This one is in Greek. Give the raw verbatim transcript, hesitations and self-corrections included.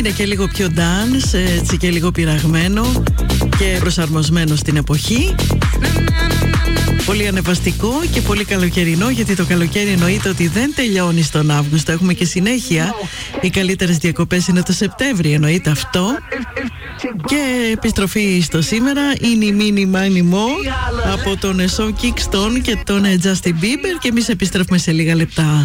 Είναι και λίγο πιο dance, έτσι και λίγο πειραγμένο και προσαρμοσμένο στην εποχή. Πολύ ανεβαστικό και πολύ καλοκαιρινό, γιατί το καλοκαίρι εννοείται ότι δεν τελειώνει στον Αύγουστο. Έχουμε και συνέχεια. Οι καλύτερες διακοπές είναι το Σεπτέμβρη, εννοείται αυτό. Και επιστροφή στο σήμερα είναι η Mini Money Mo από τον Sean Kingston και τον Justin Bieber, και εμείς επιστρέφουμε σε λίγα λεπτά.